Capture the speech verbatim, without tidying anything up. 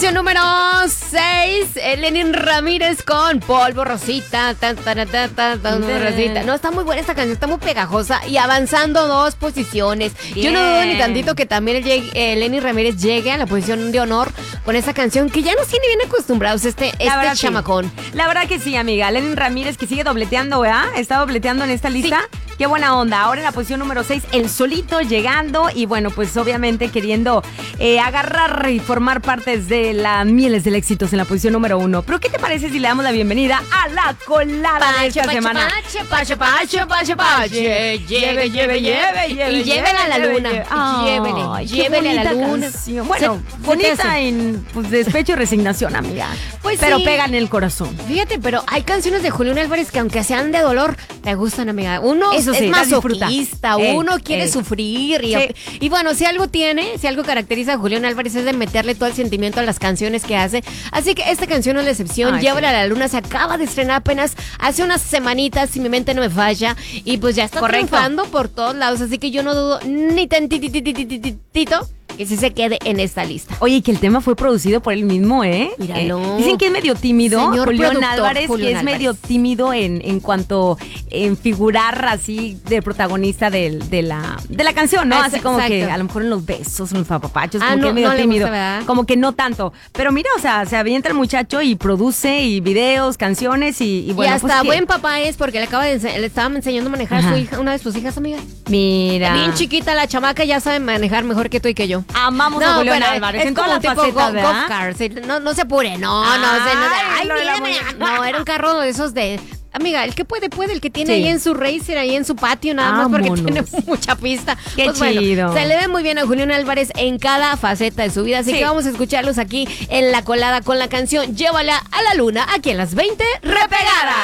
posición número seis, Lenin Ramírez con Polvo Rosita. Tan, tan, tan, tan, tan, Rosita. No, está muy buena esta canción, está muy pegajosa y avanzando dos posiciones. Bien. Yo no dudo ni tantito que también el, eh, Lenin Ramírez llegue a la posición de honor con esta canción que ya nos tiene bien acostumbrados este, este verdad, chamacón. Sí. La verdad que sí, amiga. Lenin Ramírez que sigue dobleteando, ¿verdad? Está dobleteando en esta lista. Sí. Qué buena onda. Ahora en la posición número seis, el solito llegando y bueno, pues obviamente queriendo eh, agarrar y formar partes de las mieles del éxito en la posición número uno. Pero ¿qué te parece si le damos la bienvenida a la colada pache, de esta pache, semana? Pache, pache, pache, pache, pache. Lleve, lleve, lleve, lleve. Y llévele a la luna. Llévele, llévele a la luna. Canción. Bueno, se, bonita se en pues, despecho y resignación, amiga. Pues pero sí. Pega en el corazón. Fíjate, pero hay canciones de Julián Álvarez que aunque sean de dolor, te gustan, amiga. Uno Eso sí, es masoquista, eh, uno quiere eh. sufrir. Y, sí. y bueno, si algo tiene, si algo caracteriza a Julián Álvarez es de meterle todo el sentimiento a las canciones que hace. Así que esta canción no es la excepción. Ay, Llévala sí. a la luna, se acaba de estrenar apenas hace unas semanitas, si mi mente no me falla. Y pues ya está Correcto. triunfando por todos lados. Así que yo no dudo ni tantititititito que sí se quede en esta lista. Oye, que el tema fue producido por él mismo, ¿eh? Míralo. Eh, dicen que es medio tímido. Señor Julián Álvarez, Julián que es Álvarez. medio tímido en, en cuanto en figurar así de protagonista del, de, la, de la canción, ¿no? Así como Exacto. que a lo mejor en los besos, en los papapachos, Ah, como no, que es medio no le tímido. gusta, ¿verdad? Como que no tanto. Pero mira, o sea, se avienta el muchacho y produce y videos, canciones y, y bueno. Y hasta pues, buen ¿qué? papá es porque le acaba de ense- le estaban enseñando a manejar Ajá. a su hija, una de sus hijas, amiga. Mira. Bien chiquita la chamaca, ya sabe manejar mejor que tú y que yo. Amamos a Julián Álvarez es en como todas un las tipo facetas, go- ¿verdad? golf car, sí, no, no se apure, no, no, no, se- no, Ay, ay, lo de la mírame. muñeca. No, era un carro de esos de, amiga, el que puede, puede, el que tiene Sí. ahí en su racer, ahí en su patio, nada más porque Vámonos. tiene mucha pista. Qué Pues bueno, chido. se le ve muy bien a Julián Álvarez en cada faceta de su vida, así Sí. que vamos a escucharlos aquí en La Colada con la canción Llévala a la Luna, aquí en las veinte Repegada.